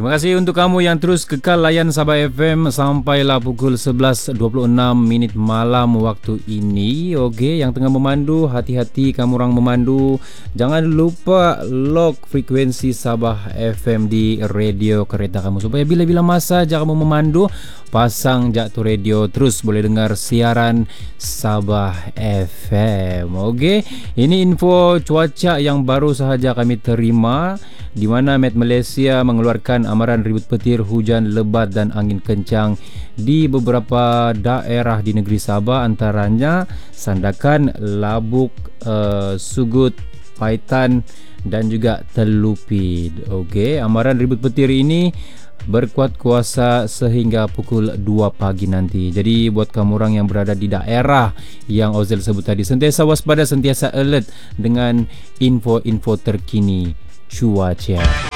Terima kasih untuk kamu yang terus kekal layan Sabah FM sampailah pukul 11.26 minit malam waktu ini. Okey, yang tengah memandu, hati-hati kamu orang memandu. Jangan lupa lock frekuensi Sabah FM di radio kereta kamu supaya bila-bila masa kamu memandu, pasang jak tu radio terus boleh dengar siaran Sabah FM. Okey, ini info cuaca yang baru sahaja kami terima, di mana Met Malaysia mengeluarkan amaran ribut petir, hujan lebat dan angin kencang di beberapa daerah di negeri Sabah, antaranya Sandakan, Labuk, Sugut, Paitan dan juga Telupid. Okey, amaran ribut petir ini berkuat kuasa sehingga pukul 2 pagi nanti. Jadi buat kamu orang yang berada di daerah yang Ozil sebut tadi, sentiasa waspada, sentiasa alert dengan info-info terkini cuaca.